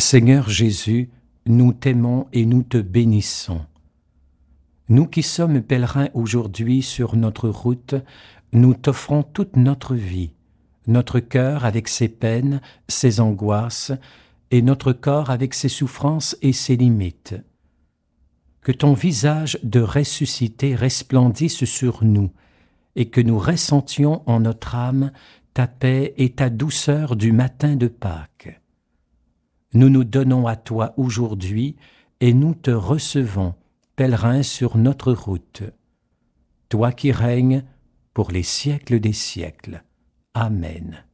Seigneur Jésus, nous t'aimons et nous te bénissons. Nous qui sommes pèlerins aujourd'hui sur notre route, nous t'offrons toute notre vie, notre cœur avec ses peines, ses angoisses, et notre corps avec ses souffrances et ses limites. Que ton visage de ressuscité resplendisse sur nous, et que nous ressentions en notre âme ta paix et ta douceur du matin de Pâques. Nous nous donnons à toi aujourd'hui et nous te recevons, pèlerins sur notre route. Toi qui règnes pour les siècles des siècles. Amen.